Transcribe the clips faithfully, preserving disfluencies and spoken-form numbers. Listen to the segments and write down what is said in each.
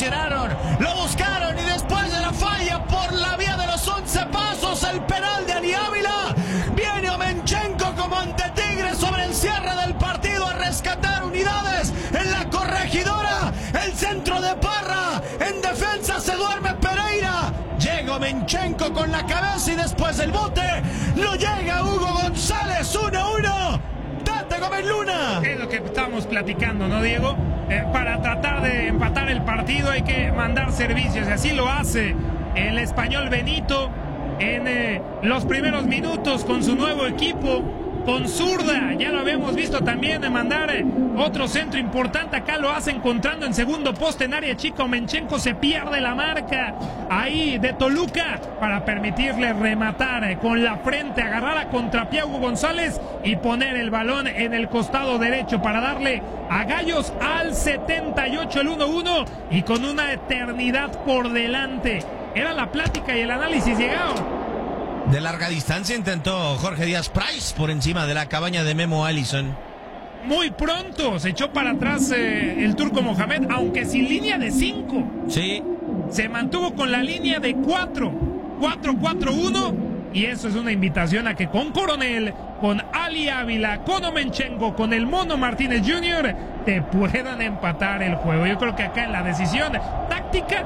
presionaron, lo buscaron y después de la falla por la vía de los once pasos, el penal de Ali Ávila, viene Omenchenko como ante Tigres sobre el cierre del partido a rescatar unidades en la corregidora, el centro de Parra, en defensa se duerme Pereira, llega Omenchenko con la cabeza y después del bote, no llega Hugo González, uno a uno. Tate Gómez Luna. Es lo que estamos platicando, ¿no, Diego? Eh, para tratar de empatar el partido hay que mandar servicios y así lo hace el español Benito en eh, los primeros minutos con su nuevo equipo. Con zurda, ya lo habíamos visto también de mandar eh, otro centro importante, acá lo hace encontrando en segundo poste en área chica, Omenchenko se pierde la marca ahí de Toluca para permitirle rematar eh, con la frente, agarrar a contrapié a Hugo González y poner el balón en el costado derecho para darle a Gallos al setenta y ocho el uno uno y con una eternidad por delante. Era la plática y el análisis llegado. De larga distancia intentó Jorge Díaz Price por encima de la cabaña de Memo Allison. Muy pronto se echó para atrás eh, el turco Mohamed, aunque sin línea de cinco. Sí. Se mantuvo con la línea de cuatro. cuatro cuatro uno. Y eso es una invitación a que con Coronel, con Ali Ávila, con Omenchenko, con el Mono Martínez junior te puedan empatar el juego. Yo creo que acá en la decisión táctica,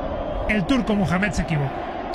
el turco Mohamed se equivocó.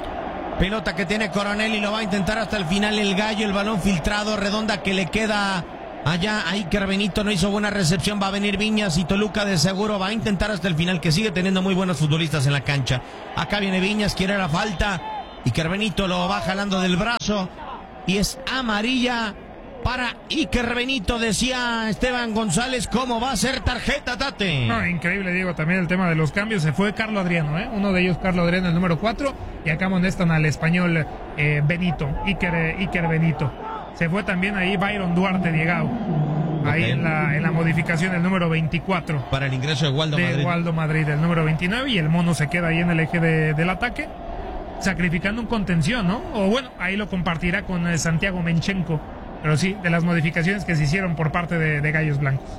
Pelota que tiene Coronel y lo va a intentar hasta el final el Gallo, el balón filtrado, redonda que le queda allá a Iker Benito, no hizo buena recepción, va a venir Viñas y Toluca de seguro va a intentar hasta el final, que sigue teniendo muy buenos futbolistas en la cancha. Acá viene Viñas, quiere la falta, Iker Benito lo va jalando del brazo y es amarilla para Iker Benito, decía Esteban González. ¿Cómo va a ser tarjeta, Tate? No, increíble, Diego, también el tema de los cambios. Se fue Carlos Adriano, ¿eh? Uno de ellos, Carlos Adriano, el número cuatro. Y acá amonestan al español eh, Benito, Iker, eh, Iker Benito. Se fue también ahí Byron Duarte, Diego. Ahí okay. en, la, en la modificación, el número veinticuatro. Para el ingreso de Waldo de Madrid. De Waldo Madrid, el número veintinueve. Y el mono se queda ahí en el eje de, del ataque, sacrificando un contención, ¿no? O bueno, ahí lo compartirá con eh, Santiago Omenchenko. Pero sí, de las modificaciones que se hicieron por parte de, de Gallos Blancos.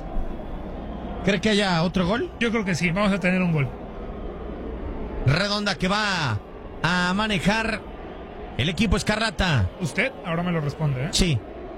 ¿Cree que haya otro gol? Yo creo que sí, vamos a tener un gol. Redonda que va a manejar el equipo Escarlata. ¿Usted? Ahora me lo responde, ¿eh? Sí.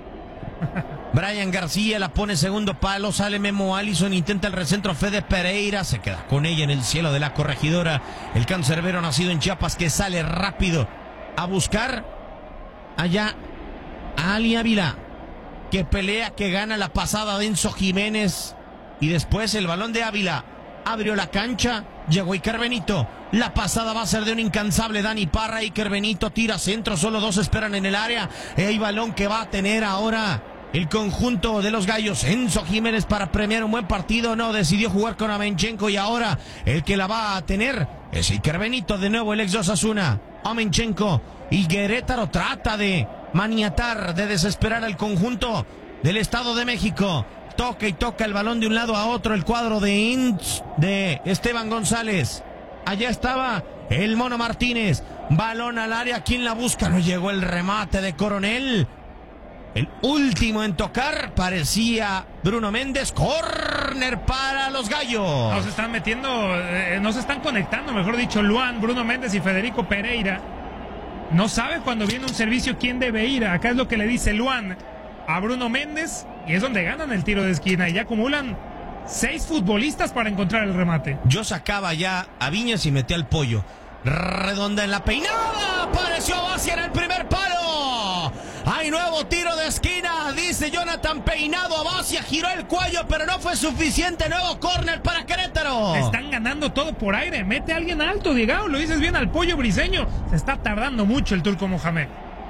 Brian García la pone segundo palo, sale Memo Allison, intenta el recentro Fede Pereira, se queda con ella en el cielo de la corregidora. El cancerbero nacido en Chiapas que sale rápido a buscar allá a Ali Ávila, que pelea, que gana la pasada de Enzo Jiménez y después el balón de Ávila abrió la cancha, llegó Iker Benito, la pasada va a ser de un incansable Dani Parra. Iker Benito tira centro, solo dos esperan en el área, hay balón que va a tener ahora el conjunto de los Gallos. Enzo Jiménez para premiar un buen partido, no, decidió jugar con Omenchenko y ahora el que la va a tener es Iker Benito, de nuevo el ex de Osasuna. Omenchenko y Querétaro trata de maniatar, de desesperar al conjunto del Estado de México. Toca y toca el balón de un lado a otro el cuadro de Ints, de Esteban González. Allá estaba el Mono Martínez, balón al área, ¿quién la busca? No llegó el remate de Coronel. El último en tocar parecía Bruno Méndez. Córner para los Gallos. No se están metiendo, eh, no se están conectando, mejor dicho, Luan, Bruno Méndez y Federico Pereira. No sabe cuando viene un servicio quién debe ir. Acá es lo que le dice Luan a Bruno Méndez y es donde ganan el tiro de esquina y ya acumulan seis futbolistas para encontrar el remate. Yo sacaba ya a Viñas y metí al Pollo. Redonda en la peinada, apareció Basia en el primer palo. Hay nuevo tiro de esquina, dice Jonathan Peinado. A Basia giró el cuello, pero no fue suficiente. Nuevo córner para Querétaro. Están ganando todo por aire. Mete a alguien alto, Diego. Lo dices bien al Pollo Briseño. Se está tardando mucho el turco Mohamed.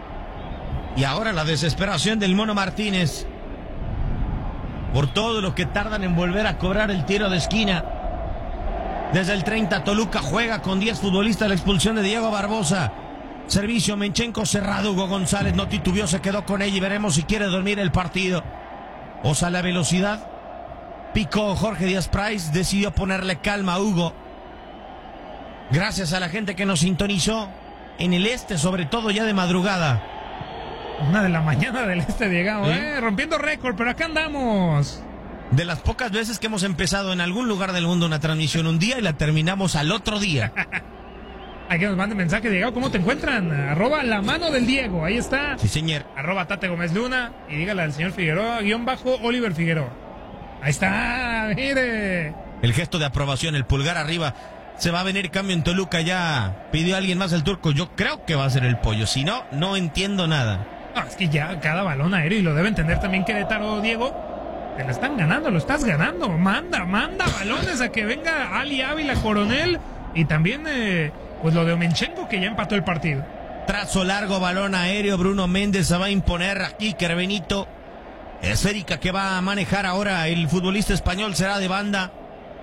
Y ahora la desesperación del Mono Martínez por todo lo que tardan en volver a cobrar el tiro de esquina. Desde el treinta, Toluca juega con diez futbolistas. La expulsión de Diego Barbosa. Servicio, Omenchenko cerrado. Hugo González no titubeó, se quedó con ella y veremos si quiere dormir el partido. Osa la velocidad. Picó Jorge Díaz Price. Decidió ponerle calma a Hugo. Gracias a la gente que nos sintonizó en el este, sobre todo ya de madrugada. Una de la mañana del este, Diego, ¿eh? ¿Eh? Rompiendo récord, pero acá andamos. De las pocas veces que hemos empezado en algún lugar del mundo una transmisión un día y la terminamos al otro día. Hay que nos mande mensaje, Diego, ¿cómo te encuentran? Arroba la mano del Diego, ahí está. Sí, señor. Arroba Tate Gómez Luna y dígale al señor Figueroa, guión bajo Oliver Figueroa. Ahí está, mire. El gesto de aprobación, el pulgar arriba. Se va a venir cambio en Toluca, ya pidió alguien más el turco. Yo creo que va a ser el Pollo, si no, no entiendo nada. No, es que ya cada balón aéreo, y lo debe entender también Querétaro, Diego. Te lo están ganando, lo estás ganando. Manda, manda balones a que venga Ali Ávila, Coronel. Y también, eh, pues lo de Omenchenko, que ya empató el partido. Trazo largo, balón aéreo. Bruno Méndez se va a imponer aquí. Benito. Esférica que va a manejar ahora el futbolista español será de banda.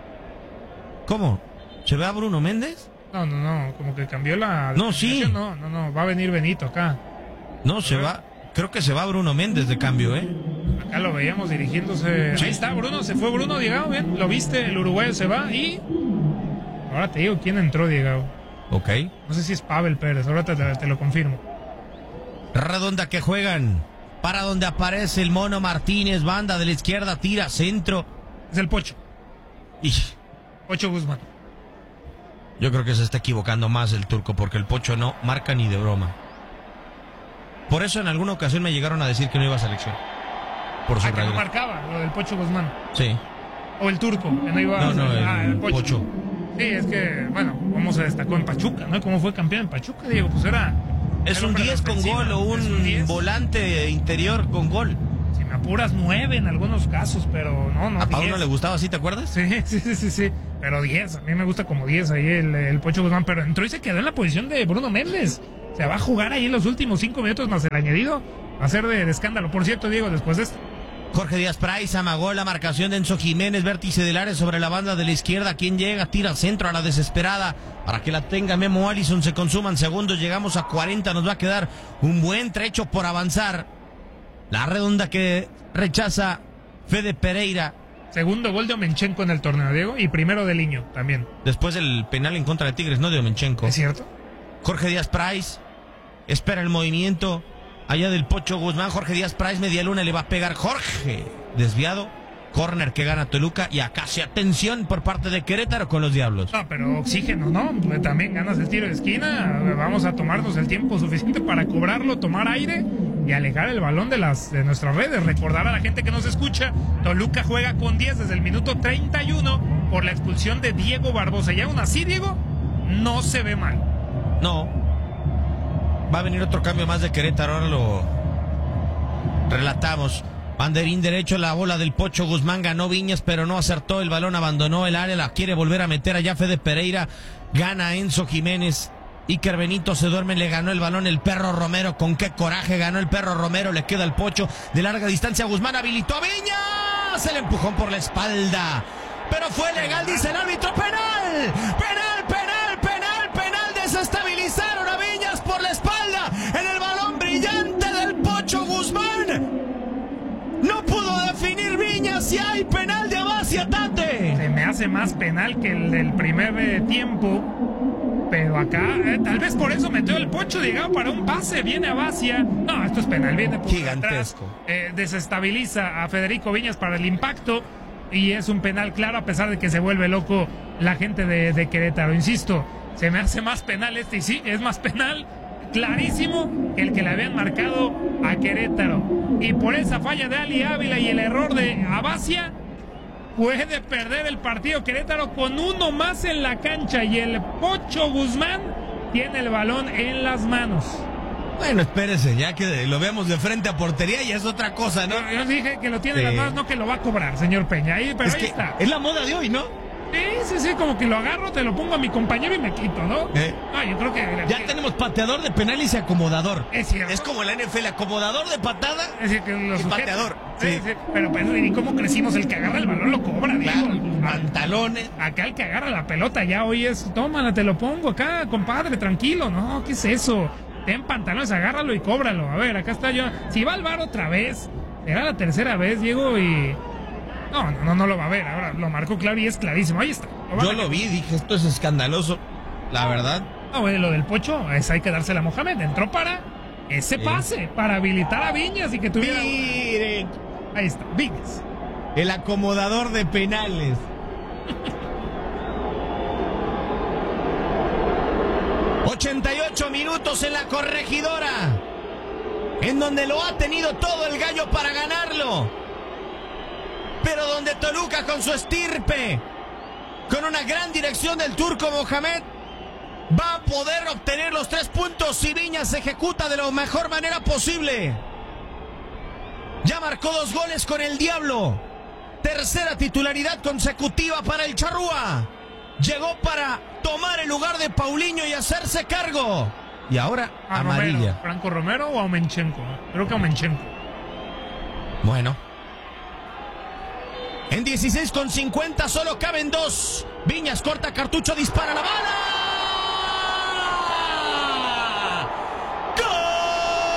¿Cómo? ¿Se ve a Bruno Méndez? No, no, no. Como que cambió la. No, sí. No, no, no. Va a venir Benito acá. No, se va. Creo que se va Bruno Méndez de cambio, ¿eh? Acá lo veíamos dirigiéndose. Sí. Ahí está Bruno, se fue Bruno, Diego, bien, lo viste, el uruguayo se va y... Ahora te digo quién entró, Diego. Ok. No sé si es Pavel Pérez, ahora te, te lo confirmo. Redonda que juegan, para donde aparece el Mono Martínez, banda de la izquierda, tira, centro. Es el Pocho. Y... Pocho Guzmán. Yo creo que se está equivocando más el turco, porque el Pocho no marca ni de broma. Por eso en alguna ocasión me llegaron a decir que no iba a selección. Por su ah, que no marcaba, lo del Pocho Guzmán. Sí. O el turco, que no iba no, a... No, el, ah, el Pocho. Pocho. Sí, es que, bueno, cómo se destacó en Pachuca, ¿no? Cómo fue campeón en Pachuca, Diego, pues era... Es un diez con gol o un, un volante interior con gol. Si me apuras, nueve en algunos casos, pero no, no. ¿A Pablo no le gustaba así, te acuerdas? Sí, sí, sí, sí, sí. Pero diez, a mí me gusta como diez ahí el, el Pocho Guzmán, pero entró y se quedó en la posición de Bruno Méndez. Se va a jugar ahí en los últimos cinco minutos más el añadido. Va a ser de, de escándalo. Por cierto, Diego, después de esto. Jorge Díaz Price amagó la marcación de Enzo Jiménez, vértice del área sobre la banda de la izquierda. ¿Quién llega? Tira al centro a la desesperada para que la tenga Memo Allison. Se consuman segundos, llegamos a cuarenta. Nos va a quedar un buen trecho por avanzar. La redonda que rechaza Fede Pereira. Segundo gol de Omenchenko en el torneo, Diego, y primero de Liño también. Después del penal en contra de Tigres, no de Omenchenko. ¿Es cierto? Jorge Díaz Price espera el movimiento allá del Pocho Guzmán. Jorge Díaz Price, media luna, le va a pegar Jorge. Desviado, córner que gana Toluca y acá se atención por parte de Querétaro con los Diablos. No, pero oxígeno, ¿no? Pues también ganas el tiro de esquina. Vamos a tomarnos el tiempo suficiente para cobrarlo, tomar aire y alejar el balón de las de nuestras redes. Recordar a la gente que nos escucha, Toluca juega con diez desde el minuto treinta y uno por la expulsión de Diego Barbosa. Y aún así, Diego, no se ve mal. No. Va a venir otro cambio más de Querétaro, ahora lo relatamos. Banderín derecho, la bola del Pocho Guzmán, ganó Viñas, pero no acertó el balón, abandonó el área, la quiere volver a meter allá Fede Pereira, gana Enzo Jiménez. Iker Benito se duerme, le ganó el balón el Perro Romero. Con qué coraje ganó el Perro Romero, le queda el Pocho de larga distancia. Guzmán habilitó a Viñas, el empujón por la espalda, pero fue legal, dice el árbitro. Penal, penal, penal, penal, penal. Desestabilizaron a Viñas por la espalda en el balón brillante del Pocho Guzmán. No pudo definir Viñas si hay penal de Abacia, Tate. Se me hace más penal que el del primer eh, tiempo. Pero acá, eh, tal vez por eso metió el Pocho, llegaba para un pase, viene Abacia. No, esto es penal, viene por gigantesco. Atrás, eh, desestabiliza a Federico Viñas para el impacto. Y es un penal claro, a pesar de que se vuelve loco la gente de, de Querétaro. Insisto, se me hace más penal este, y sí, es más penal clarísimo que el que le habían marcado a Querétaro. Y por esa falla de Ali Ávila y el error de Abacia, puede perder el partido Querétaro con uno más en la cancha. Y el Pocho Guzmán tiene el balón en las manos. Bueno, espérese, ya que lo vemos de frente a portería y es otra cosa, ¿no? Yo, yo dije que lo tiene sí. en las manos, no que lo va a cobrar, señor Peña. Ahí, pero es ahí que está. Es la moda de hoy, ¿no? Sí, sí, sí, como que lo agarro, te lo pongo a mi compañero y me quito, ¿no? ¿Eh? No, yo creo que... Ya tenemos pateador de penales y acomodador. Es cierto. Es como la N F L, acomodador de patada es decir, que los y sujetos, pateador. Sí, Sí. sí. Pero, pero, ¿y cómo crecimos? El que agarra el balón lo cobra, Claro, digo. pantalones. Acá el que agarra la pelota ya hoy es, tómala, te lo pongo acá, compadre, tranquilo. No, ¿qué es eso? Ten pantalones, agárralo y cóbralo. A ver, acá está yo. Si va al bar otra vez, será la tercera vez, Diego, y... No, no, no, no lo va a ver. Ahora lo marcó claro y es clarísimo. Ahí está. Lo Yo lo vi, dije, esto es escandaloso. La verdad. No, güey, lo del Pocho, es hay que dársela a Mohamed. Entró para ese sí. pase, para habilitar a Viñas y que tuviera... Miren. Ahí está, Viñas. el acomodador de penales. ochenta y ocho minutos en la Corregidora, en donde lo ha tenido todo el Gallo para ganarlo, pero donde Toluca con su estirpe, con una gran dirección del turco Mohamed, va a poder obtener los tres puntos si Viñas se ejecuta de la mejor manera posible. Ya marcó dos goles con el Diablo. Tercera titularidad consecutiva para el Charrúa. Llegó para tomar el lugar de Paulinho y hacerse cargo. Y ahora a amarilla. Romero. ¿Franco Romero o Aumenchenko? Creo que Aumenchenko. Bueno. En dieciséis con cincuenta solo caben dos. Viñas corta cartucho, dispara la bala.